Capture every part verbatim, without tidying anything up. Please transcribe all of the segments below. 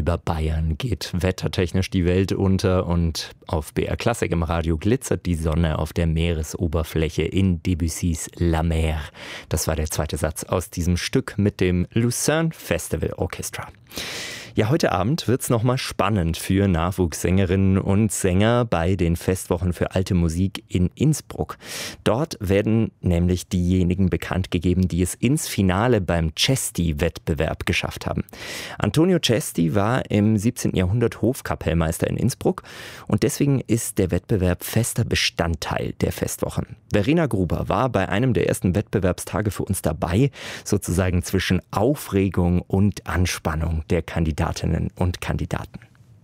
über Bayern geht wettertechnisch die Welt unter und auf B R Klassik im Radio glitzert die Sonne auf der Meeresoberfläche in Debussys La Mer. Das war der zweite Satz aus diesem Stück mit dem Lucerne Festival Orchestra. Ja, heute Abend wird's nochmal spannend für Nachwuchssängerinnen und Sänger bei den Festwochen für alte Musik in Innsbruck. Dort werden nämlich diejenigen bekannt gegeben, die es ins Finale beim Cesti-Wettbewerb geschafft haben. Antonio Cesti war im siebzehnten Jahrhundert Hofkapellmeister in Innsbruck und deswegen ist der Wettbewerb fester Bestandteil der Festwochen. Verena Gruber war bei einem der ersten Wettbewerbstage für uns dabei, sozusagen zwischen Aufregung und Anspannung der Kandidatinnen und Kandidaten.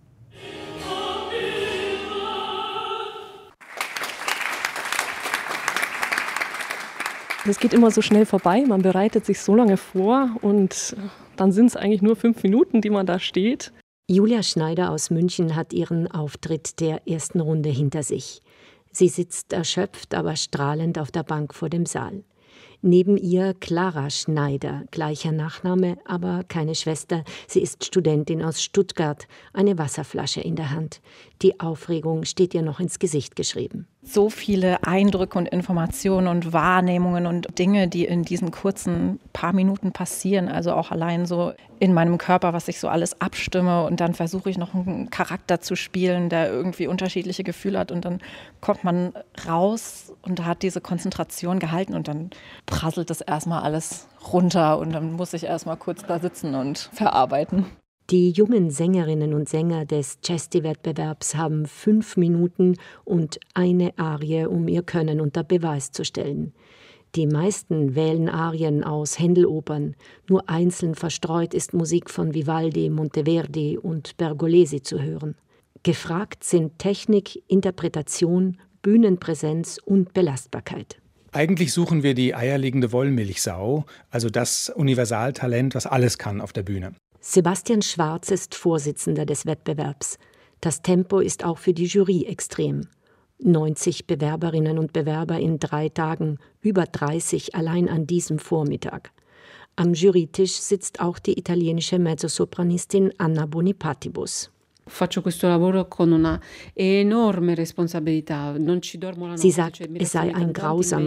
Es geht immer so schnell vorbei, man bereitet sich so lange vor und dann sind es eigentlich nur fünf Minuten, die man da steht. Julia Schneider aus München hat ihren Auftritt der ersten Runde hinter sich. Sie sitzt erschöpft, aber strahlend auf der Bank vor dem Saal. Neben ihr Clara Schneider, gleicher Nachname, aber keine Schwester. Sie ist Studentin aus Stuttgart, eine Wasserflasche in der Hand. Die Aufregung steht ihr noch ins Gesicht geschrieben. So viele Eindrücke und Informationen und Wahrnehmungen und Dinge, die in diesen kurzen paar Minuten passieren. Also auch allein so in meinem Körper, was ich so alles abstimme. Und dann versuche ich noch einen Charakter zu spielen, der irgendwie unterschiedliche Gefühle hat. Und dann kommt man raus und hat diese Konzentration gehalten und dann prasselt das erstmal alles runter und dann muss ich erstmal kurz da sitzen und verarbeiten. Die jungen Sängerinnen und Sänger des Cesti-Wettbewerbs haben fünf Minuten und eine Arie, um ihr Können unter Beweis zu stellen. Die meisten wählen Arien aus Händel-Opern. Nur einzeln verstreut ist Musik von Vivaldi, Monteverdi und Pergolesi zu hören. Gefragt sind Technik, Interpretation, Bühnenpräsenz und Belastbarkeit. Eigentlich suchen wir die eierlegende Wollmilchsau, also das Universaltalent, was alles kann auf der Bühne. Sebastian Schwarz ist Vorsitzender des Wettbewerbs. Das Tempo ist auch für die Jury extrem. neunzig Bewerberinnen und Bewerber in drei Tagen, über dreißig allein an diesem Vormittag. Am Jurytisch sitzt auch die italienische Mezzosopranistin Anna Bonipatibus. Sie sagt, es sei ein grausamer